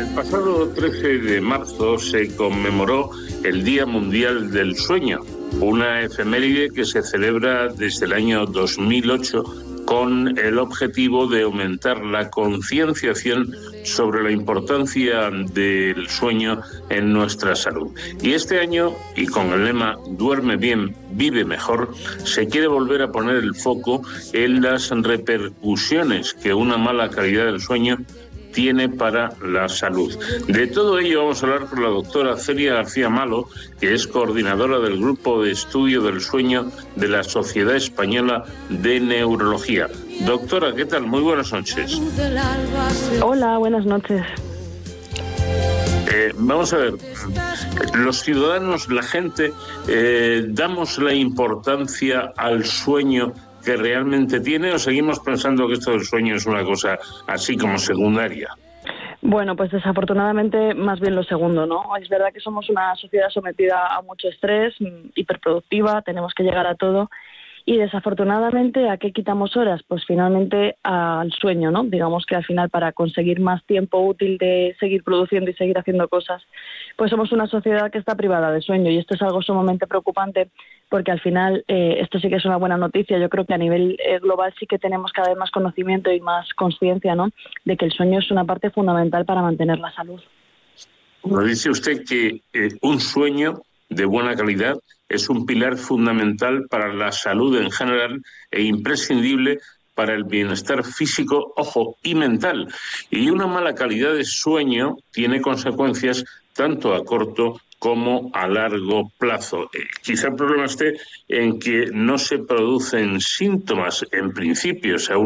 pasado 13 de marzo se conmemoró el Día Mundial del Sueño, una efeméride que se celebra desde el año 2008 con el objetivo de aumentar la concienciación sobre la importancia del sueño en nuestra salud. Y este año, y con el lema "Duerme bien, vive mejor", se quiere volver a poner el foco en las repercusiones que una mala calidad del sueño tiene para la salud. De todo ello vamos a hablar con la doctora Celia García Malo, que es coordinadora del Grupo de Estudio del Sueño de la Sociedad Española de Neurología. Doctora, ¿qué tal? Muy buenas noches. Hola, buenas noches. Vamos a ver, los ciudadanos, la gente, ¿damos la importancia al sueño que realmente tiene o seguimos pensando que esto del sueño es una cosa así como secundaria? Bueno, pues desafortunadamente más bien lo segundo, ¿no? Es verdad que somos una sociedad sometida a mucho estrés, hiperproductiva, tenemos que llegar a todo y desafortunadamente ¿a qué quitamos horas? Pues finalmente al sueño, ¿no? Digamos que al final para conseguir más tiempo útil de seguir produciendo y seguir haciendo cosas, pues somos una sociedad que está privada de sueño y esto es algo sumamente preocupante porque al final esto sí que es una buena noticia. Yo creo que a nivel global sí que tenemos cada vez más conocimiento y más conciencia, ¿no?, de que el sueño es una parte fundamental para mantener la salud. Nos dice usted que un sueño de buena calidad es un pilar fundamental para la salud en general e imprescindible para el bienestar físico, ojo, y mental. Y una mala calidad de sueño tiene consecuencias tanto a corto como a largo plazo. Quizá el problema esté en que no se producen síntomas en principio, o sea,